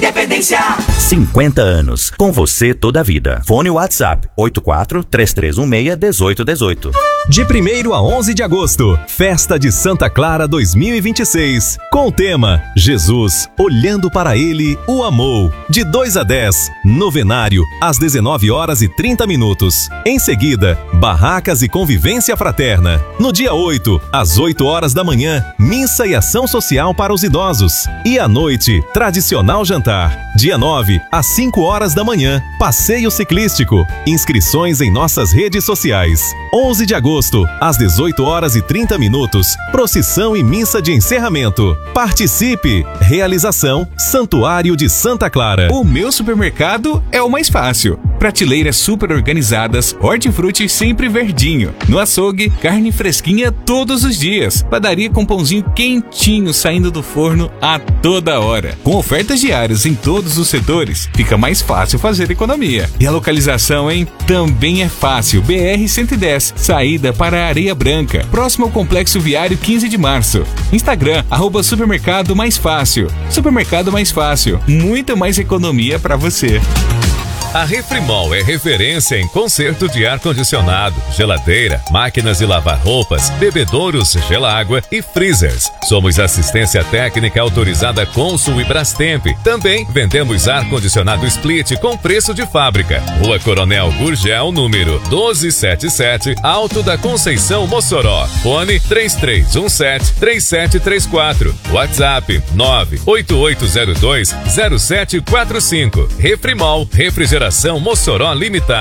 Independência. 50 anos, com você toda a vida. Fone WhatsApp 84-3316-1818. De 1º a 11 de agosto, Festa de Santa Clara 2026. Com o tema Jesus, olhando para Ele, o amou. De 2 a 10, novenário, às 19h30. Em seguida, barracas e convivência fraterna. No dia 8, às 8 horas da manhã, missa e ação social para os idosos. E à noite, tradicional jantar. Dia 9, às 5 horas da manhã, passeio ciclístico. Inscrições em nossas redes sociais. 11 de agosto, às 18h30, procissão e missa de encerramento. Participe! Realização Santuário de Santa Clara. O meu supermercado é o mais fácil. Prateleiras super organizadas, hortifruti sempre verdinho. No açougue, carne fresquinha todos os dias. Padaria com pãozinho quentinho saindo do forno a toda hora. Com ofertas diárias em todos os setores, fica mais fácil fazer economia. E a localização, hein? Também é fácil. BR-110, saída para a Areia Branca, próximo ao Complexo Viário 15 de Março. Instagram, @supermercado mais fácil. Supermercado mais fácil. Muita mais economia para você. A Refrimol é referência em conserto de ar-condicionado, geladeira, máquinas de lavar roupas, bebedouros, gelágua e freezers. Somos assistência técnica autorizada Consul e Brastemp. Também vendemos ar-condicionado split com preço de fábrica. Rua Coronel Gurgel, número 1277, Alto da Conceição, Mossoró. Fone 3317-3734. WhatsApp 98802-0745. Refrimol, refrigeração Mossoró Limitada.